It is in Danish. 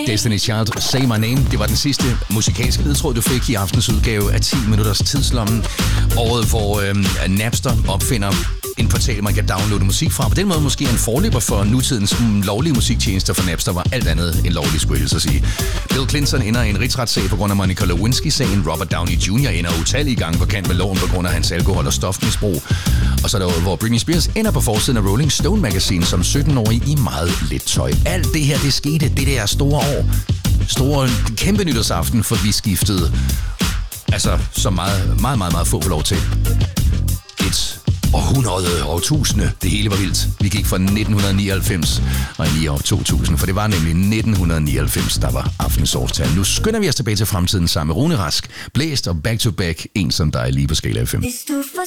Destiny Child, Say My Name. Det var den sidste musikalske ledtråd, du fik i aftens udgave af 10 minutters tidslommen. Året, hvor Napster opfinder en portal, man kan downloade musik fra. På den måde måske en forløber for nutidens lovlige musiktjenester, for Napster var alt andet end lovligt, skulle jeg hilse at sige. Bill Clinton ender i en rigsretssag på grund af Monica Lewinsky-sagen. Robert Downey Jr. ender utallige gange på kant med loven på grund af hans alkohol- og stofmisbrug. Og så er der hvor Britney Spears ender på forsiden af Rolling Stone Magazine som 17-årig i meget lidt tøj. Alt det her, det skete det der store år. Store, kæmpe nytårsaften, for vi skiftede altså så meget få for lov til et århundrede, årtusinde. Det hele var vildt. Vi gik fra 1999 og ind i år 2000, for det var nemlig 1999, der var aftens årstal. Nu skynder vi os tilbage til fremtiden sammen med Rune Rask, Blæst og Back to Back, en som dig lige på Skala FM.